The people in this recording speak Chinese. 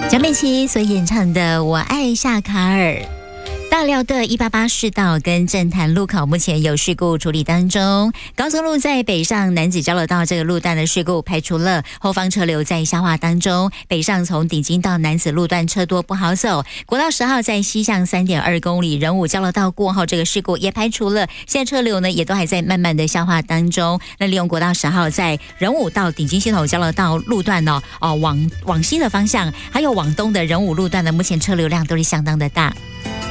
蒋美琪所演唱的《我爱夏卡尔》。大寮的188市道跟政坛路口目前有事故处理当中，高速路在北上南子交流道这个路段的事故排除了，后方车流在消化当中，北上从顶金到南子路段车多不好走，国道10号在西向3.2公里仁武交流道过后这个事故也排除了，现在车流呢也都还在慢慢的消化当中。那利用国道10号在仁武到顶金系统交流道路段往西的方向，还有往东的仁武路段呢，目前车流量都是相当的大。